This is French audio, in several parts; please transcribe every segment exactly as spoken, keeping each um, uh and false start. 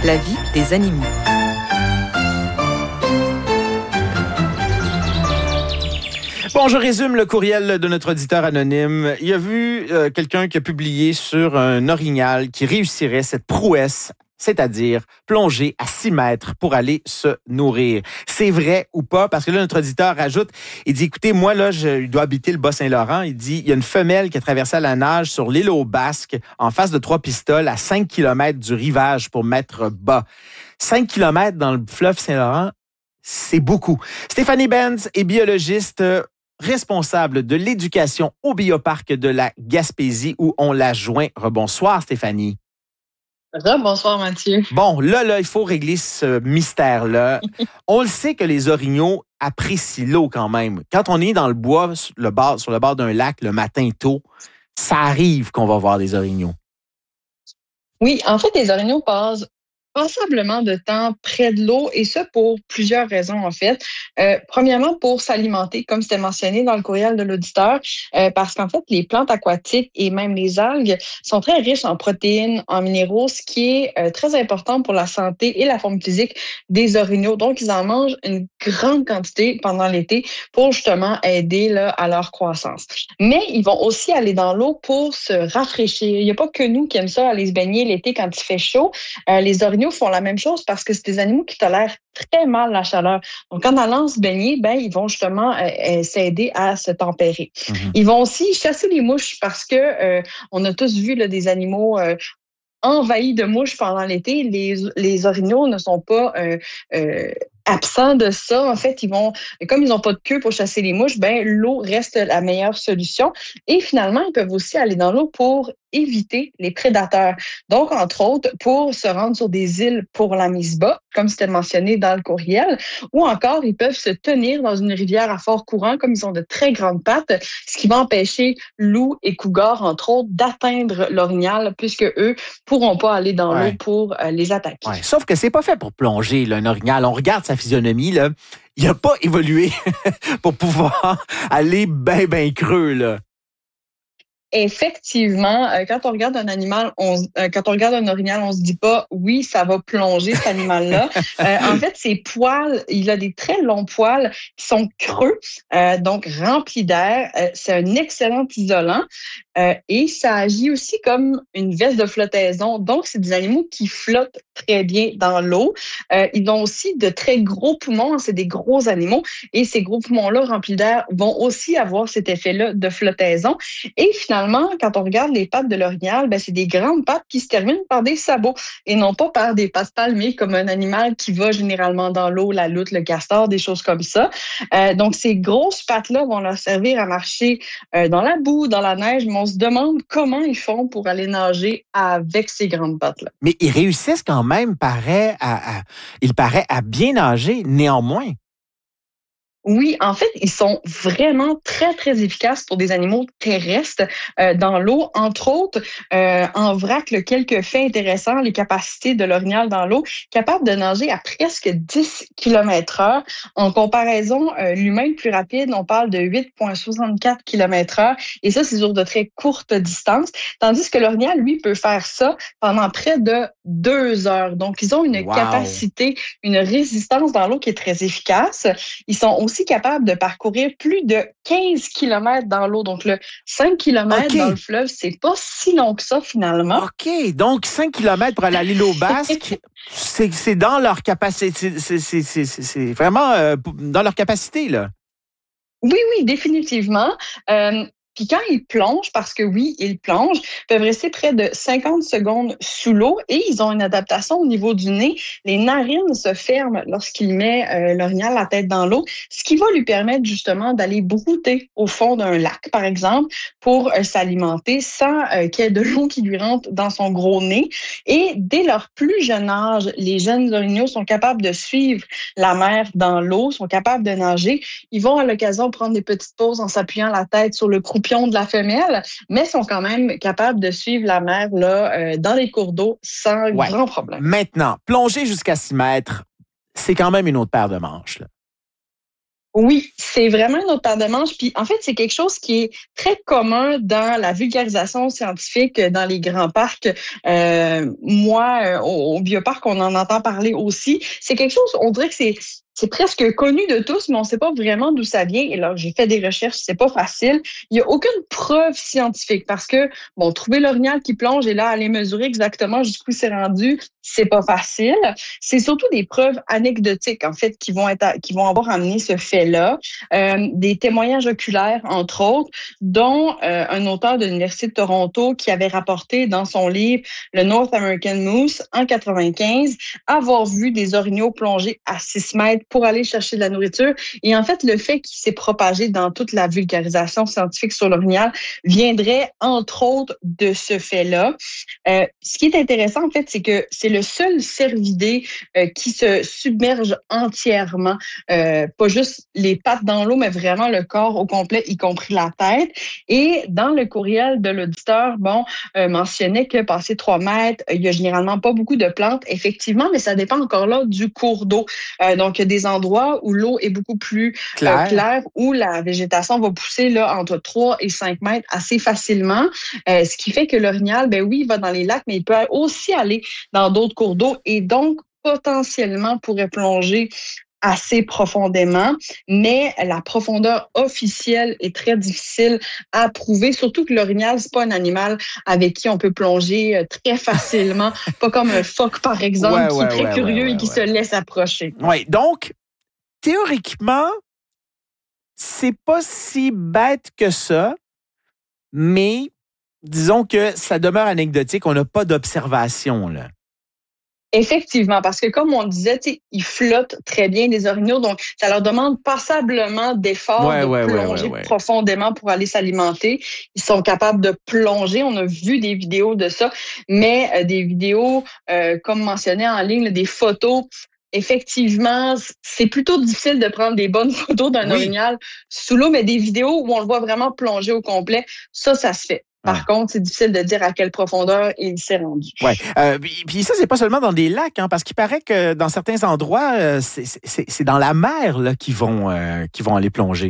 La vie des animaux. Bon, je résume le courriel de notre auditeur anonyme. Il a vu euh, quelqu'un qui a publié sur un orignal qui réussirait cette prouesse, c'est-à-dire plonger à six mètres pour aller se nourrir. C'est vrai ou pas? Parce que là, notre auditeur rajoute, il dit, écoutez, moi, là, je dois habiter le Bas-Saint-Laurent. Il dit, il y a une femelle qui a traversé à la nage sur l'île aux Basques en face de Trois-Pistoles à cinq kilomètres du rivage pour mettre bas. cinq kilomètres dans le fleuve Saint-Laurent, c'est beaucoup. Stéphanie Benz est biologiste responsable de l'éducation au bioparc de la Gaspésie où on la joint. Rebonsoir, Stéphanie. Bonsoir, Mathieu. Bon, là, là, il faut régler ce mystère-là. On le sait que les orignaux apprécient l'eau quand même. Quand on est dans le bois, sur le bord, sur le bord d'un lac, le matin tôt, ça arrive qu'on va voir des orignaux. Oui, en fait, les orignaux passent passablement de temps près de l'eau et ça pour plusieurs raisons en fait. Euh, premièrement, pour s'alimenter, comme c'était mentionné dans le courriel de l'auditeur, euh, parce qu'en fait, les plantes aquatiques et même les algues sont très riches en protéines, en minéraux, ce qui est euh, très important pour la santé et la forme physique des orignaux. Donc, ils en mangent une grande quantité pendant l'été pour justement aider là, à leur croissance. Mais ils vont aussi aller dans l'eau pour se rafraîchir. Il n'y a pas que nous qui aiment ça, aller se baigner l'été quand il fait chaud. Euh, les orignaux font la même chose parce que c'est des animaux qui tolèrent très mal la chaleur. Donc, en allant se baigner, ben, ils vont justement euh, s'aider à se tempérer. Mm-hmm. Ils vont aussi chasser les mouches parce que euh, on a tous vu là, des animaux euh, envahis de mouches pendant l'été. Les, les orignaux ne sont pas euh, euh, absents de ça. En fait, ils vont, comme ils n'ont pas de queue pour chasser les mouches, ben l'eau reste la meilleure solution. Et finalement, ils peuvent aussi aller dans l'eau pour éviter les prédateurs. Donc, entre autres, pour se rendre sur des îles pour la mise bas, comme c'était mentionné dans le courriel, ou encore, ils peuvent se tenir dans une rivière à fort courant, comme ils ont de très grandes pattes, ce qui va empêcher loups et cougars, entre autres, d'atteindre l'orignal, puisque eux pourront pas aller dans ouais. l'eau pour euh, les attaquer. Ouais. Sauf que c'est pas fait pour plonger, là, un orignal. On regarde sa physionomie, là. Il n'a pas évolué pour pouvoir aller bien, bien creux, là. Effectivement, euh, quand on regarde un animal, on, euh, quand on regarde un orignal, on se dit pas oui, ça va plonger cet animal-là. euh, en fait, ses poils, il a des très longs poils qui sont creux, euh, donc remplis d'air. Euh, c'est un excellent isolant euh, et ça agit aussi comme une veste de flottaison. Donc, c'est des animaux qui flottent très bien dans l'eau. Euh, ils ont aussi de très gros poumons, c'est des gros animaux et ces gros poumons-là remplis d'air vont aussi avoir cet effet-là de flottaison. Et finalement, quand on regarde les pattes de l'orignal, ben, c'est des grandes pattes qui se terminent par des sabots et non pas par des pattes palmées comme un animal qui va généralement dans l'eau, la loutre, le castor, des choses comme ça. Euh, donc, ces grosses pattes-là vont leur servir à marcher euh, dans la boue, dans la neige, mais on se demande comment ils font pour aller nager avec ces grandes pattes-là. Mais ils réussissent quand même, paraît, à, à, il paraît, à bien nager néanmoins. Oui, en fait, ils sont vraiment très, très efficaces pour des animaux terrestres euh, dans l'eau. Entre autres, euh, en vrac, là, quelques faits intéressants, les capacités de l'orignal dans l'eau, capable de nager à presque dix kilomètres heure. En comparaison, euh, l'humain le plus rapide, on parle de huit virgule soixante-quatre kilomètres heure. Et ça, c'est sur de très courtes distances. Tandis que l'orignal, lui, peut faire ça pendant près de deux heures. Donc, ils ont une wow. capacité, une résistance dans l'eau qui est très efficace. Ils sont aussi capable de parcourir plus de quinze kilomètres dans l'eau. Donc, le cinq kilomètres okay. dans le fleuve, c'est pas si long que ça, finalement. OK. Donc, cinq kilomètres pour aller à l'île aux Basques, c'est, c'est dans leur capacité. C'est, c'est, c'est, c'est, c'est vraiment euh, dans leur capacité, là. Oui, oui, définitivement. Euh, Puis quand ils plongent, parce que oui, ils plongent, ils peuvent rester près de cinquante secondes sous l'eau et ils ont une adaptation au niveau du nez. Les narines se ferment lorsqu'il met euh, l'orignal la tête dans l'eau, ce qui va lui permettre justement d'aller brouter au fond d'un lac, par exemple, pour euh, s'alimenter sans euh, qu'il y ait de l'eau qui lui rentre dans son gros nez. Et dès leur plus jeune âge, les jeunes orignaux sont capables de suivre la mer dans l'eau, sont capables de nager. Ils vont à l'occasion prendre des petites pauses en s'appuyant la tête sur le croupion de la femelle, mais sont quand même capables de suivre la mer là, euh, dans les cours d'eau sans ouais. grand problème. Maintenant, plonger jusqu'à six mètres, c'est quand même une autre paire de manches, là. Oui, c'est vraiment une autre paire de manches. Puis en fait, c'est quelque chose qui est très commun dans la vulgarisation scientifique dans les grands parcs. Euh, moi, euh, au, au bioparc, on en entend parler aussi. C'est quelque chose, on dirait que c'est c'est presque connu de tous, mais on ne sait pas vraiment d'où ça vient. Et là, j'ai fait des recherches, c'est pas facile. Il n'y a aucune preuve scientifique parce que, bon, trouver l'orignal qui plonge et là, aller mesurer exactement jusqu'où c'est rendu, c'est pas facile. C'est surtout des preuves anecdotiques, en fait, qui vont être, qui vont avoir amené ce fait-là. Euh, des témoignages oculaires, entre autres, dont euh, un auteur de l'Université de Toronto qui avait rapporté dans son livre le North American Moose en quatre-vingt-quinze avoir vu des orignaux plonger à six mètres pour aller chercher de la nourriture. Et en fait, le fait qu'il s'est propagé dans toute la vulgarisation scientifique sur l'orignal viendrait, entre autres, de ce fait-là. Euh, ce qui est intéressant, en fait, c'est que c'est le seul cervidé euh, qui se submerge entièrement, euh, pas juste les pattes dans l'eau, mais vraiment le corps au complet, y compris la tête. Et dans le courriel de l'auditeur, bon, euh, mentionnait que passé trois mètres, il y a généralement pas beaucoup de plantes, effectivement, mais ça dépend encore là du cours d'eau. Euh, donc, il y a des endroits où l'eau est beaucoup plus claire, euh, claire où la végétation va pousser là entre trois et cinq mètres assez facilement, euh, ce qui fait que l'orignal, ben oui, il va dans les lacs, mais il peut aussi aller dans d'autres cours d'eau et donc potentiellement pourrait plonger assez profondément, mais la profondeur officielle est très difficile à prouver, surtout que l'orignal, c'est pas un animal avec qui on peut plonger très facilement, pas comme un phoque, par exemple, ouais, qui est très ouais, curieux ouais, ouais, et qui ouais. se laisse approcher. Oui, donc, théoriquement, c'est pas si bête que ça, mais disons que ça demeure anecdotique, on n'a pas d'observation, là. Effectivement, parce que comme on disait, ils flottent très bien, les orignaux, donc ça leur demande passablement d'efforts ouais, de ouais, plonger ouais, ouais, ouais. profondément pour aller s'alimenter. Ils sont capables de plonger. On a vu des vidéos de ça, mais euh, des vidéos, euh, comme mentionné en ligne, des photos. Effectivement, c'est plutôt difficile de prendre des bonnes photos d'un oui. orignal sous l'eau, mais des vidéos où on le voit vraiment plonger au complet, ça, ça se fait. Par ouais. contre, c'est difficile de dire à quelle profondeur il s'est rendu. Oui. Euh, puis ça, c'est pas seulement dans des lacs, hein, parce qu'il paraît que dans certains endroits, euh, c'est, c'est, c'est dans la mer là, qu'ils vont, euh, qu'ils vont aller plonger.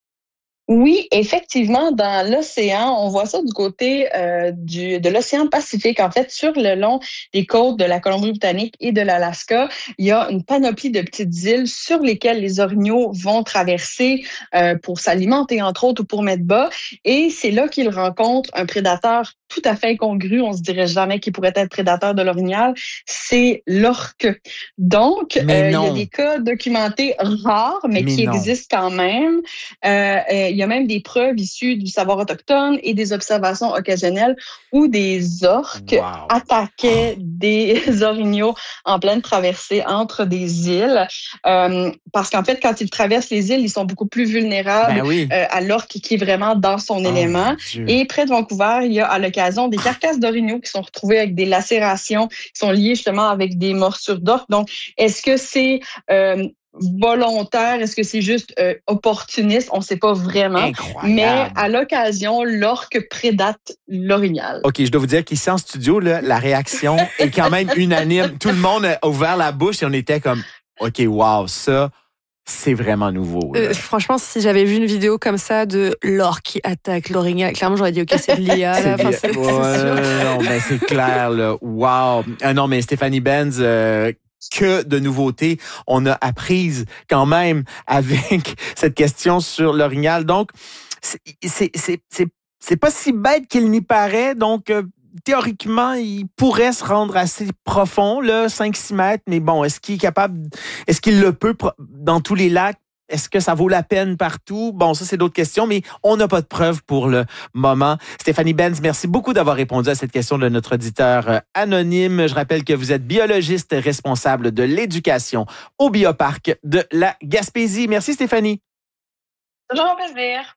Oui, effectivement, dans l'océan, on voit ça du côté euh, du de l'océan Pacifique. En fait, sur le long des côtes de la Colombie-Britannique et de l'Alaska, il y a une panoplie de petites îles sur lesquelles les orignaux vont traverser euh, pour s'alimenter, entre autres, ou pour mettre bas. Et c'est là qu'ils rencontrent un prédateur tout à fait incongru. On se dirait jamais qu'il pourrait être prédateur de l'orignal. C'est l'orque. Donc, euh, il y a des cas documentés rares, mais, mais qui non. existent quand même. Euh, euh, Il y a même des preuves issues du savoir autochtone et des observations occasionnelles où des orques wow. attaquaient des orignaux en pleine traversée entre des îles. Euh, parce qu'en fait, quand ils traversent les îles, ils sont beaucoup plus vulnérables ben oui. euh, à l'orque qui est vraiment dans son oh élément. Et près de Vancouver, il y a à l'occasion des carcasses d'orignaux qui sont retrouvées avec des lacérations qui sont liées justement avec des morsures d'orques. Donc, est-ce que c'est... Euh, volontaire, est-ce que c'est juste euh, opportuniste? On ne sait pas vraiment. Incroyable. Mais à l'occasion, l'orque prédate l'orignal. OK, je dois vous dire qu'ici en studio, là, la réaction est quand même unanime. Tout le monde a ouvert la bouche et on était comme, OK, wow, ça, c'est vraiment nouveau. Euh, franchement, si j'avais vu une vidéo comme ça de l'orque qui attaque l'orignal, clairement, j'aurais dit, OK, c'est de l'I A. Là. Enfin, c'est, ouais, c'est sûr. Non, mais c'est clair, là. Wow. Ah non, mais Stéphanie Benz... Euh, que de nouveautés on a apprises quand même avec cette question sur l'orignal. Donc, c'est, c'est, c'est, c'est, c'est pas si bête qu'il n'y paraît. Donc, euh, théoriquement, il pourrait se rendre assez profond, là, cinq six mètres. Mais bon, est-ce qu'il est capable, est-ce qu'il le peut dans tous les lacs? Est-ce que ça vaut la peine partout? Bon, ça, c'est d'autres questions, mais on n'a pas de preuves pour le moment. Stéphanie Benz, merci beaucoup d'avoir répondu à cette question de notre auditeur anonyme. Je rappelle que vous êtes biologiste responsable de l'éducation au Bioparc de la Gaspésie. Merci, Stéphanie. Toujours un plaisir.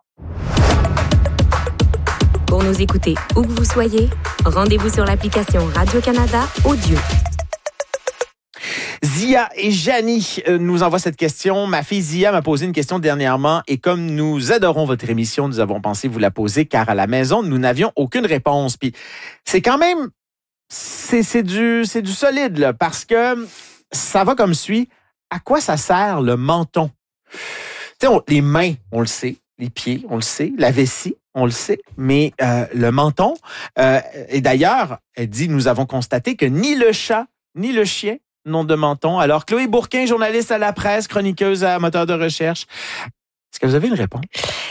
Pour nous écouter où que vous soyez, rendez-vous sur l'application Radio-Canada Audio. Zia et Janie nous envoient cette question. Ma fille Zia m'a posé une question dernièrement et comme nous adorons votre émission, nous avons pensé vous la poser car à la maison, nous n'avions aucune réponse. Puis c'est quand même, c'est, c'est, du, c'est du solide là, parce que ça va comme suit. À quoi ça sert le menton? Tu sais, on- les mains, on le sait. Les pieds, on le sait. La vessie, on le sait. Mais euh, le menton, euh, et d'ailleurs, elle dit, nous avons constaté que ni le chat, ni le chien n'ont de menton. Alors, Chloé Bourquin, journaliste à la presse, chroniqueuse à moteur de recherche. Est-ce que vous avez une réponse?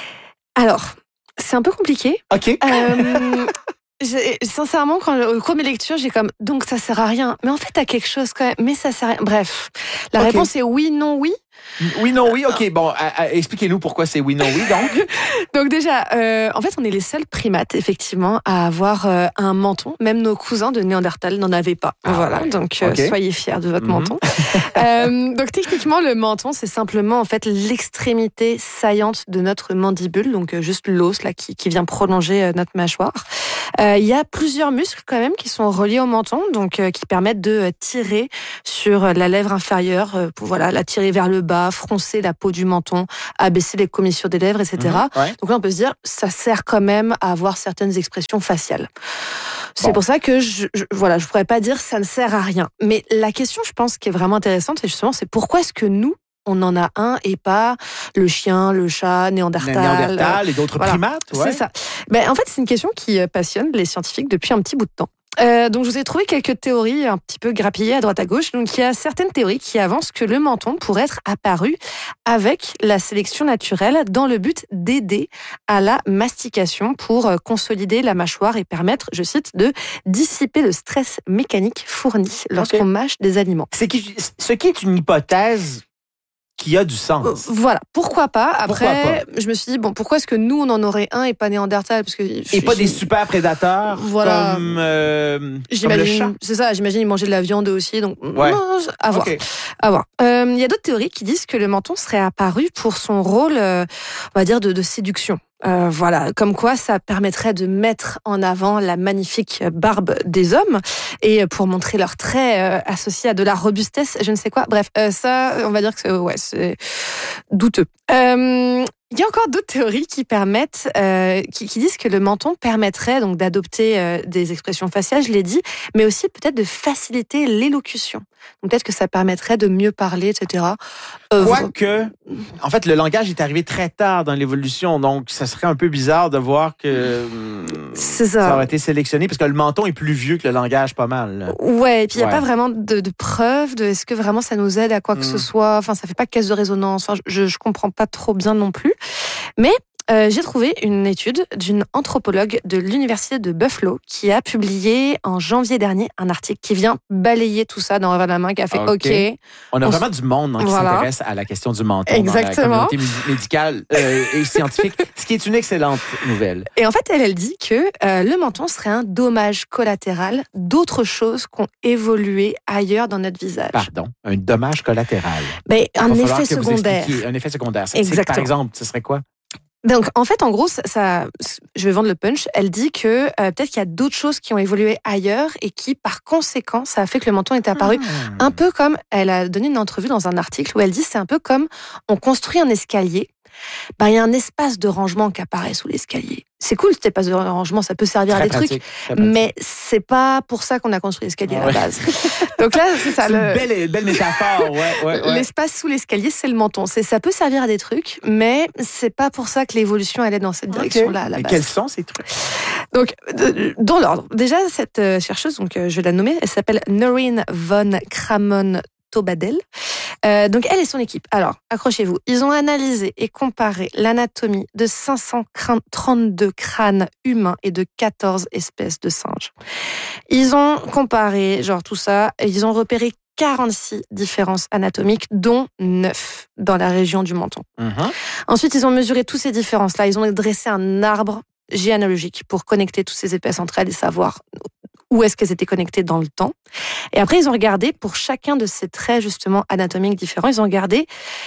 Alors, c'est un peu compliqué. OK. Euh, j'ai- sincèrement, quand au cours de mes lectures, j'ai comme donc ça sert à rien. Mais en fait, t'as quelque chose quand même. Mais ça sert à rien. Bref, la Ok. réponse est oui, non, oui. Oui, non, oui. OK, bon, à- à- expliquez-nous pourquoi c'est oui, non, oui, donc. Donc déjà, euh, en fait, on est les seuls primates, effectivement, à avoir euh, un menton. Même nos cousins de Néandertal n'en avaient pas. Ah voilà, ouais. donc euh, Ok. soyez fiers de votre Mhm. menton. Euh, donc techniquement, le menton, c'est simplement en fait l'extrémité saillante de notre mandibule, donc euh, juste l'os là qui, qui vient prolonger euh, notre mâchoire. Euh, Il y a plusieurs muscles quand même qui sont reliés au menton, donc euh, qui permettent de euh, tirer sur euh, la lèvre inférieure, euh, pour voilà la tirer vers le bas, froncer la peau du menton, abaisser les commissures des lèvres, et cetera. Mhm, ouais. Donc là, on peut se dire, ça sert quand même à avoir certaines expressions faciales. C'est Bon. pour ça que je, je, voilà, je pourrais pas dire ça ne sert à rien. Mais la question, je pense, qui est vraiment intéressante, c'est justement, c'est pourquoi est-ce que nous, on en a un et pas le chien, le chat, Néandertal. Néandertal et d'autres voilà. primates, ouais. C'est ça. Ben, en fait, c'est une question qui euh, passionne les scientifiques depuis un petit bout de temps. Euh, donc, je vous ai trouvé quelques théories un petit peu grappillées à droite à gauche. Donc, il y a certaines théories qui avancent que le menton pourrait être apparu avec la sélection naturelle dans le but d'aider à la mastication pour euh, consolider la mâchoire et permettre, je cite, de dissiper le stress mécanique fourni lorsqu'on Ok. mâche des aliments. C'est qui, ce qui est une hypothèse qui a du Euh, sens. Voilà, pourquoi pas. Après, Pourquoi je me suis dit, bon, pourquoi est-ce que nous, on en aurait un et pas Néandertal? Parce que Et pas des super prédateurs Voilà. comme, euh, comme le chat. J'imagine, c'est ça, j'imagine ils mangeaient de la viande eux aussi, donc Ouais. non, à voir. OK. À voir. Euh, Il y a d'autres théories qui disent que le menton serait apparu pour son rôle, euh, on va dire, de, de séduction. Euh, voilà, comme quoi ça permettrait de mettre en avant la magnifique barbe des hommes et pour montrer leurs traits euh, associés à de la robustesse, je ne sais quoi. Bref, euh, ça, on va dire que c'est, ouais, c'est douteux. Euh, Il y a encore d'autres théories qui permettent, euh, qui, qui disent que le menton permettrait donc d'adopter euh, des expressions faciales, je l'ai dit, mais aussi peut-être de faciliter l'élocution. Donc peut-être que ça permettrait de mieux parler, et cetera. Euh, Quoique, en fait, le langage est arrivé très tard dans l'évolution, donc ça serait un peu bizarre de voir que hum, C'est ça. ça aurait été sélectionné, parce que le menton est plus vieux que le langage, pas mal. là. Ouais, et puis il n'y a Ouais. pas vraiment de, de preuves de est-ce que vraiment ça nous aide à quoi que Mm. ce soit. Enfin, ça fait pas caisse de résonance. Enfin, je, je comprends pas trop bien non plus. Mais euh, j'ai trouvé une étude d'une anthropologue de l'université de Buffalo qui a publié en janvier dernier un article qui vient balayer tout ça dans revers de la main, qui a fait Ok. OK. On a On vraiment du monde hein, qui Voilà. s'intéresse à la question du menton Exactement. dans la communauté médi- médicale euh, et scientifique, ce qui est une excellente nouvelle. Et en fait, elle, elle dit que euh, le menton serait un dommage collatéral d'autres choses qui ont évolué ailleurs dans notre visage. Pardon, un dommage collatéral. Ben, Il un va falloir effet que vous secondaire. expliquiez. Un effet secondaire. C'est- c'est- Exactement. Par exemple, ce serait quoi? Donc, en fait, en gros, ça, ça- je vais vendre le punch. Elle dit que euh, peut-être qu'il y a d'autres choses qui ont évolué ailleurs et qui, par conséquent, ça a fait que le menton est apparu. Ah. Un peu comme, elle a donné une entrevue dans un article où elle dit, c'est un peu comme on construit un escalier. Ben, il y a un espace de rangement qui apparaît sous l'escalier. C'est cool cet espace de rangement, ça peut servir Très à des pratique, trucs, très pratique. mais c'est pas pour ça qu'on a construit l'escalier à Ouais. la base. Donc là, c'est ça. C'est le- une belle, belle métaphore, ouais, ouais, ouais. L'espace sous l'escalier, c'est le menton. C'est, ça peut servir à des trucs, mais c'est pas pour ça que l'évolution allait dans cette direction-là à la Et base. quels sont ces trucs? Donc, euh, dans l'ordre. Déjà, cette euh, chercheuse, donc euh, je vais la nommer, elle s'appelle Noreen von Kramon-Tobadel. Euh, donc, elle et son équipe. Alors, accrochez-vous. Ils ont analysé et comparé l'anatomie de cinq cent trente-deux crânes humains et de quatorze espèces de singes. Ils ont comparé, genre tout ça, et ils ont repéré quarante-six différences anatomiques, dont neuf dans la région du menton. Mhm. Ensuite, ils ont mesuré toutes ces différences-là. Ils ont dressé un arbre généalogique pour connecter toutes ces espèces entre elles et savoir où est-ce qu'elles étaient connectées dans le temps. Et après, ils ont regardé pour chacun de ces traits justement anatomiques différents, ils ont regardé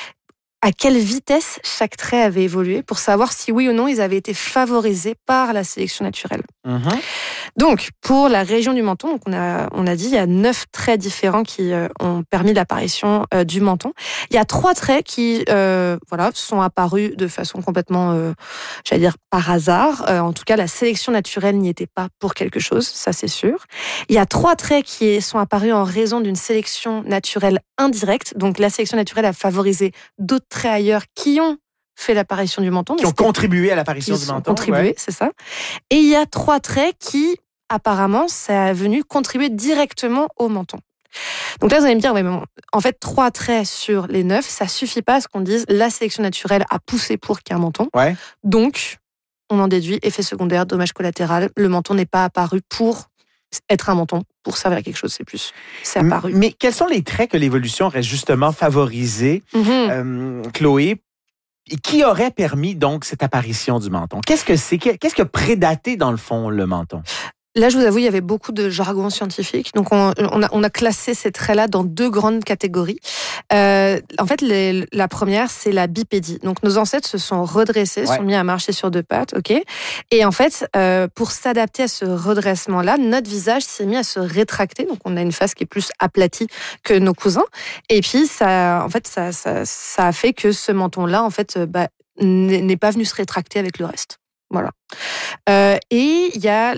à quelle vitesse chaque trait avait évolué pour savoir si oui ou non ils avaient été favorisés par la sélection naturelle. Mhm. Donc, pour la région du menton, donc on a, on a dit, il y a neuf traits différents qui euh, ont permis l'apparition euh, du menton. Il y a trois traits qui, euh, voilà, sont apparus de façon complètement, euh, j'allais dire, par hasard. Euh, en tout cas, la sélection naturelle n'y était pas pour quelque chose, ça c'est sûr. Il y a trois traits qui sont apparus en raison d'une sélection naturelle indirecte. Donc, la sélection naturelle a favorisé d'autres traits ailleurs qui ont fait l'apparition du menton. Qui ont contribué à l'apparition du menton. Contribué, ouais. C'est ça. Et il y a trois traits qui, apparemment, ça a venu contribuer directement au menton. Donc là, vous allez me dire, ouais, mais bon, en fait, trois traits sur les neuf, ça suffit pas à ce qu'on dise la sélection naturelle a poussé pour qu'il y ait un menton. Ouais. Donc, on en déduit effet secondaire, dommage collatéral. Le menton n'est pas apparu pour être un menton, pour servir à quelque chose, c'est plus. C'est apparu. Mais quels sont les traits que l'évolution aurait justement favorisés, mm-hmm. euh, Chloé, et qui aurait permis donc cette apparition du menton? Qu'est-ce que c'est? Qu'est-ce que prédaté dans le fond le menton? Là, je vous avoue, il y avait beaucoup de jargon scientifique. Donc, on, on, a, on a classé ces traits-là dans deux grandes catégories. Euh, en fait, les, la première, c'est la bipédie. Donc, nos ancêtres se sont redressés, ouais. sont mis à marcher sur deux pattes, ok. Et en fait, euh, pour s'adapter à ce redressement-là, notre visage s'est mis à se rétracter. Donc, on a une face qui est plus aplatie que nos cousins. Et puis, ça, en fait, ça, ça, ça a fait que ce menton-là, en fait, bah, n'est pas venu se rétracter avec le reste. Voilà. Euh, et il y a